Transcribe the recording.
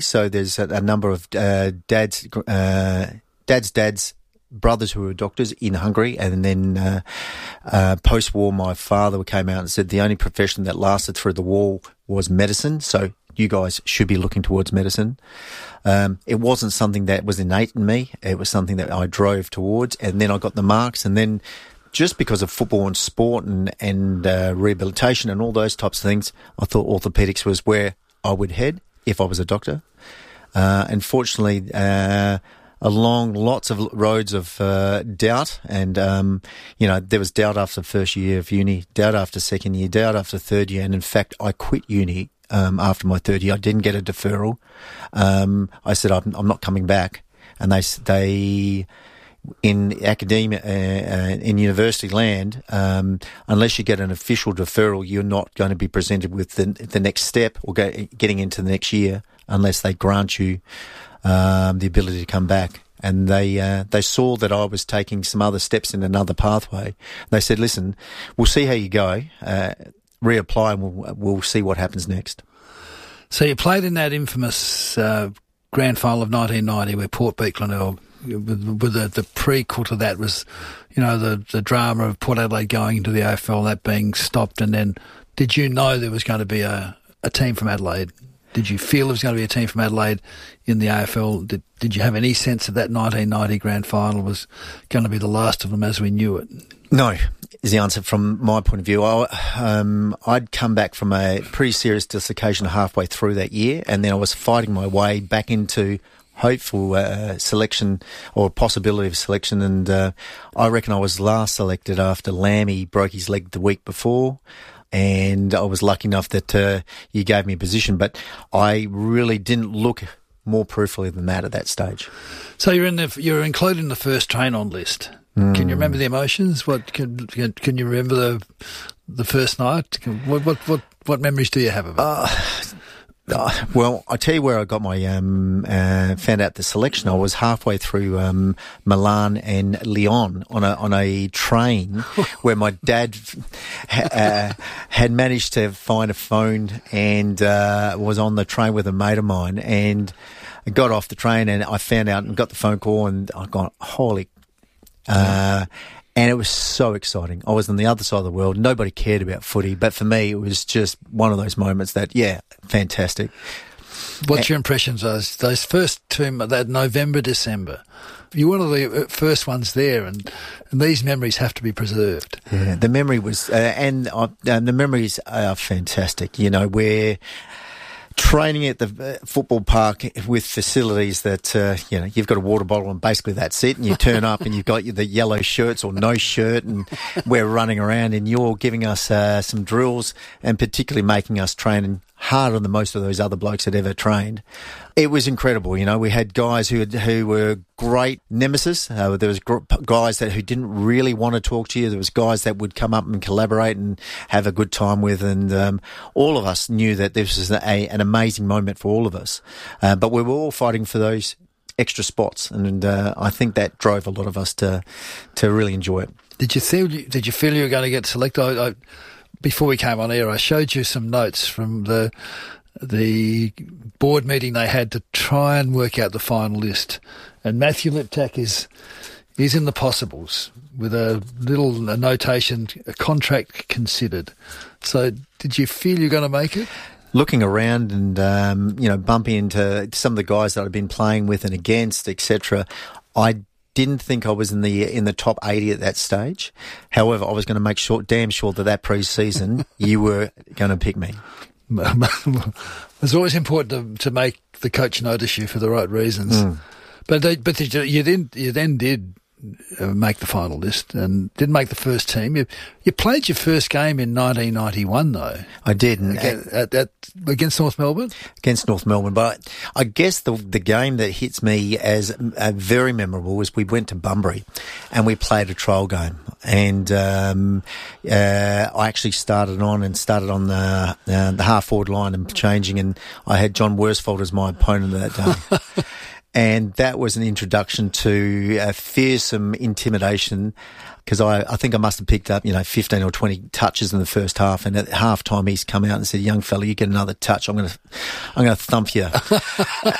So there's a number of dads, brothers who were doctors in Hungary, and then post-war my father came out and said the only profession that lasted through the war was medicine, so you guys should be looking towards medicine. It wasn't something that was innate in me. It was something that I drove towards, and then I got the marks, and then just because of football and sport and rehabilitation and all those types of things, I thought orthopaedics was where I would head if I was a doctor. Unfortunately, along lots of roads of doubt, and there was doubt after the first year of uni, doubt after second year, doubt after third year, and in fact I quit uni after my third year. I didn't get a deferral. I said I'm not coming back, and they in academia in university land, unless you get an official deferral, you're not going to be presented with the next step or getting into the next year unless they grant you the ability to come back. And they saw that I was taking some other steps in another pathway. They said, listen, we'll see how you go, reapply, and we'll see what happens next. So you played in that infamous grand final of 1990 where Port beat Glenelg. With the prequel to that was, the drama of Port Adelaide going into the AFL, that being stopped, and then did you know there was going to be a team from Adelaide? Did you feel there was going to be a team from Adelaide in the AFL? Did you have any sense that 1990 grand final was going to be the last of them as we knew it? No, is the answer from my point of view. I'd come back from a pretty serious dislocation halfway through that year, and then I was fighting my way back into hopeful selection or possibility of selection, and I reckon I was last selected after Lammy broke his leg the week before, and I was lucky enough that you gave me a position, but I really didn't look more peripherally than that at that stage. So you're included in the first train-on list. Can you remember the emotions? What can you remember the first night? What memories do you have of it? Well, I tell you where I got my found out the selection. I was halfway through Milan and Lyon on a train where my dad had managed to find a phone and was on the train with a mate of mine, and I got off the train and I found out and got the phone call, and I got holy. And it was so exciting. I was on the other side of the world. Nobody cared about footy, but for me, it was just one of those moments that, fantastic. What's your impressions of those first two, that November, December? You're one of the first ones there, and these memories have to be preserved. Yeah, the memory was, and the memories are fantastic. Where training at the football park with facilities that, you've got a water bottle and basically that's it, and you turn up and you've got the yellow shirts or no shirt, and we're running around and you're giving us some drills and particularly making us train harder than most of those other blokes had ever trained. It was incredible. We had guys who were great nemesis. There was guys who didn't really want to talk to you. There was guys that would come up and collaborate and have a good time with. And all of us knew that this was an amazing moment for all of us. But we were all fighting for those extra spots, and I think that drove a lot of us to really enjoy it. Did you feel you were going to get selected? Before we came on air, I showed you some notes from the board meeting they had to try and work out the final list. And Matthew Liptak is in the possibles with a notation, a contract considered. So did you feel you're going to make it? Looking around and, bumping into some of the guys that I've been playing with and against, etc., I didn't think I was in the top 80 at that stage. However, I was going to make damn sure that pre-season you were going to pick me. It's always important to make the coach notice you for the right reasons. But you then did make the final list and didn't make the first team. You played your first game in 1991, though. I did. Against North Melbourne? Against North Melbourne. But I guess the game that hits me as very memorable was we went to Bunbury and we played a trial game. And I actually started on the half-forward line and changing, and I had John Worsfold as my opponent that day. And that was an introduction to fearsome intimidation, because I think I must have picked up, 15 or 20 touches in the first half. And at half time, he's come out and said, "Young fella, you get another touch, I'm going to thump you."